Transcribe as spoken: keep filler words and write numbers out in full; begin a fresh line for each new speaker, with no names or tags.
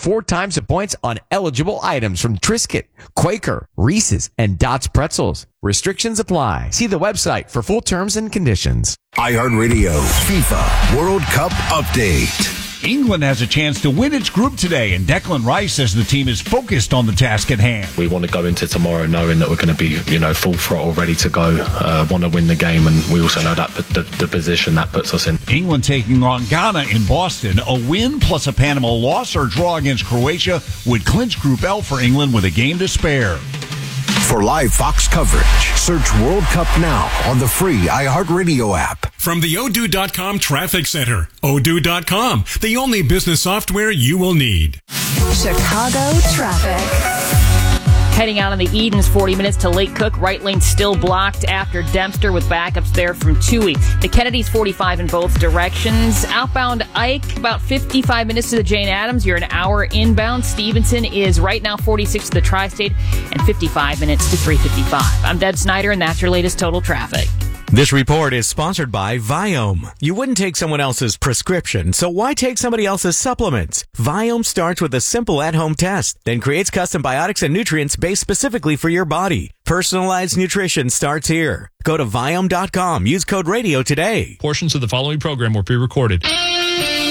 four times the points on eligible items from Triscuit, Quaker, Reese's, and Dots Pretzels. Restrictions apply. See the website for full terms and conditions.
iHeartRadio FIFA World Cup Update.
England has a chance to win its group today, and Declan Rice says the team is focused on the task at hand.
We want to go into tomorrow knowing that we're going to be, you know, full throttle, ready to go, uh, want to win the game, and we also know that the, the position that puts us in.
England taking on Ghana in Boston. A win plus a Panama loss or draw against Croatia would clinch Group L for England with a game to spare.
For live Fox coverage, search World Cup now on the free iHeartRadio app.
From the Odoo dot com Traffic Center, Odoo dot com, the only business software you will need.
Chicago traffic.
Heading out on the Edens, forty minutes to Lake Cook. Right lane still blocked after Dempster with backups there from Toohey. The Kennedy's forty-five in both directions. Outbound Ike, about fifty-five minutes to the Jane Addams. You're an hour inbound. Stevenson is right now forty-six to the Tri-State and fifty-five minutes to three fifty-five. I'm Deb Snyder, and that's your latest total traffic.
This report is sponsored by Viome. You wouldn't take someone else's prescription, so why take somebody else's supplements? Viome starts with a simple at-home test, then creates custom biotics and nutrients based specifically for your body. Personalized nutrition starts here. Go to Viome dot com. Use code radio today.
Portions of the following program were pre-recorded.